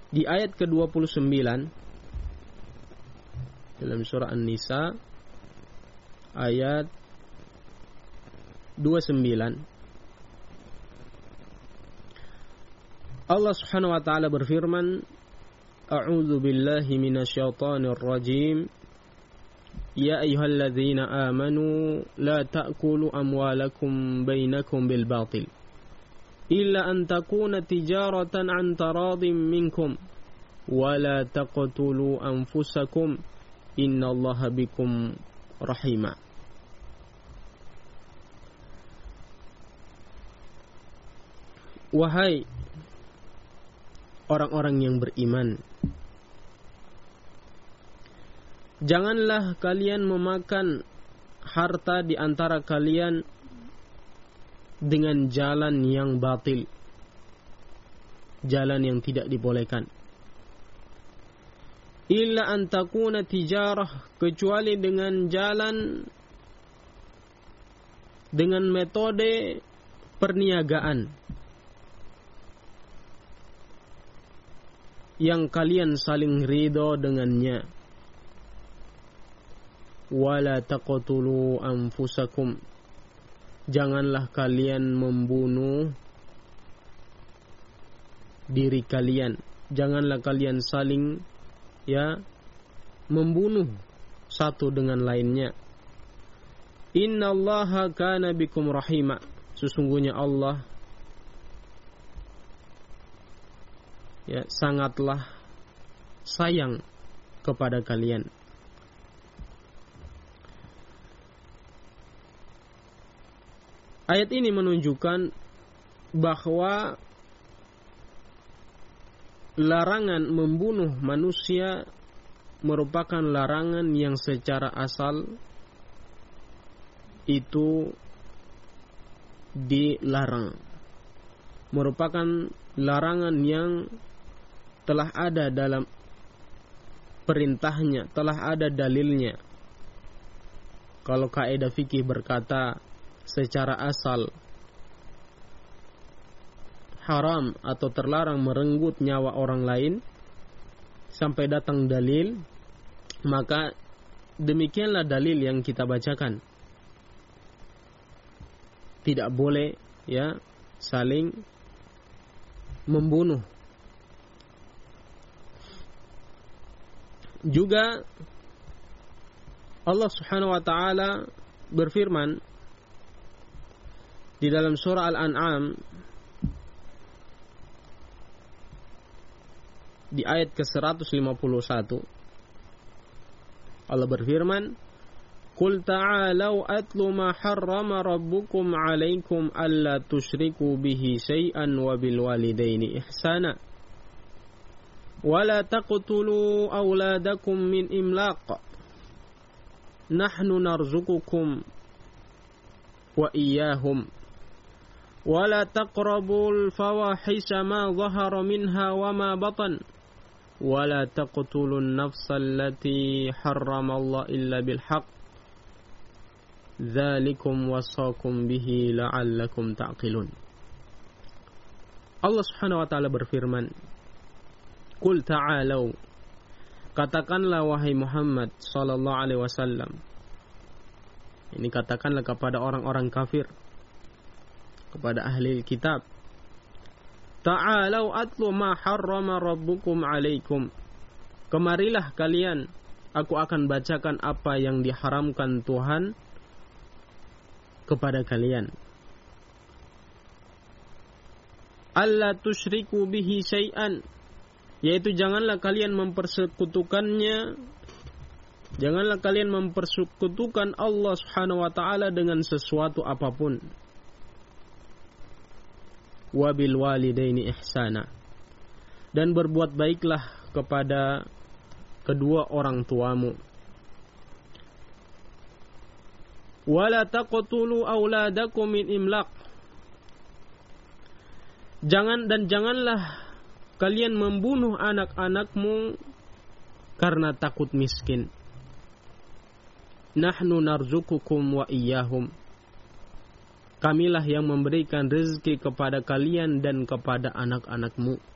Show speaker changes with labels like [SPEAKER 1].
[SPEAKER 1] Di ayat ke-29 dalam surah An-Nisa ayat 29, Allah Subhanahu wa taala berfirman, A'udzu billahi minasyaitonir rajim. Ya ayyuhalladzina amanu la ta'kulu amwalakum bainakum bil batil illa an takuna tijaratan an taradin minkum wa la taqtulu anfusakum innallaha bikum rahima. Wahai orang-orang yang beriman, janganlah kalian memakan harta di antara kalian dengan jalan yang batil, jalan yang tidak dibolehkan. Illa an takuna tijarah, kecuali dengan jalan, dengan metode perniagaan yang kalian saling ridho dengannya. Wala taqtulu anfusakum, janganlah kalian membunuh diri kalian, janganlah kalian saling membunuh satu dengan lainnya. Innallaha kana bikum rahima, sesungguhnya Allah sangatlah sayang kepada kalian. Ayat ini menunjukkan bahwa larangan membunuh manusia merupakan larangan yang secara asal itu dilarang. Merupakan larangan yang telah ada dalam perintahnya, telah ada dalilnya. Kalau kaidah fikih berkata secara asal haram atau terlarang merenggut nyawa orang lain sampai datang dalil, maka demikianlah dalil yang kita bacakan. Tidak boleh saling membunuh. Juga Allah Subhanahu wa taala berfirman di dalam surah Al-An'am di ayat ke-151, Allah berfirman, Qul ta'alau atlu ma harrama rabbukum alaikum alla tusyriku bihi syai'an wa bil walidaini ihsana wa la taqtulu awladakum min imlaq nahnu narzuqukum wa iyyahum wa la taqrabul fawahisha ma dhahara minha wa ma batan wa la taqtulun nafsa allati harrama Allah illa bil haqq dzalikum wasaqum bihi la'allakum ta'qilun. Allah Subhanahu wa taala berfirman, Qul ta'alau, katakanlah wahai Muhammad sallallahu alaihi wasallam. Ini katakanlah kepada orang-orang kafir, kepada ahli kitab. Ta'alau atlu ma harrama rabbukum alaikum. Kemarilah kalian, aku akan bacakan apa yang diharamkan Tuhan kepada kalian. Alla tusyriku bihi syai'an, yaitu janganlah kalian mempersekutukannya, janganlah kalian mempersekutukan Allah Subhanahu wa taala dengan sesuatu apapun. Wa bil walidaini ihsana, dan berbuat baiklah kepada kedua orang tuamu. Wala taqtulu auladakum min imlaq, janganlah kalian membunuh anak-anakmu karena takut miskin. Nahnu narzuqukum wa iyyahum, kamilah yang memberikan rezeki kepada kalian dan kepada anak-anakmu.